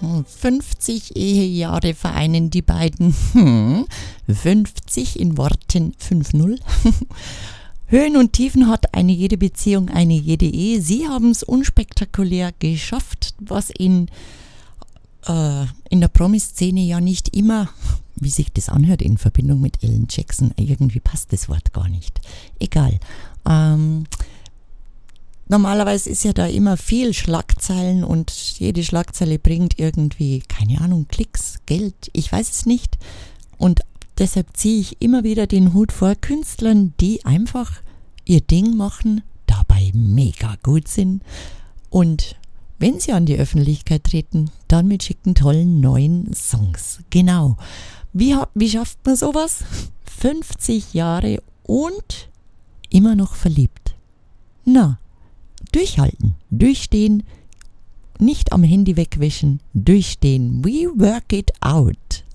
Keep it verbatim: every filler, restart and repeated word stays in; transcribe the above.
fünfzig Ehejahre vereinen die beiden. Hm. fünfzig in Worten fünf null. Höhen und Tiefen hat eine jede Beziehung, eine jede Ehe. Sie haben es unspektakulär geschafft, was in, äh, in der Promi-Szene ja nicht immer, wie sich das anhört in Verbindung mit Alan Jackson, irgendwie passt das Wort gar nicht. Egal. Ähm, normalerweise ist ja da immer viel Schlagzeilen und jede Schlagzeile bringt irgendwie, keine Ahnung, Klicks, Geld, ich weiß es nicht. Und deshalb ziehe ich immer wieder den Hut vor Künstlern, die einfach ihr Ding machen, dabei mega gut sind und wenn sie an die Öffentlichkeit treten, dann mit schicken, tollen, neuen Songs. Genau. Wie, wie schafft man sowas? fünfzig Jahre und immer noch verliebt. Na, durchhalten, durchstehen, nicht am Handy wegwischen, durchstehen. We work it out.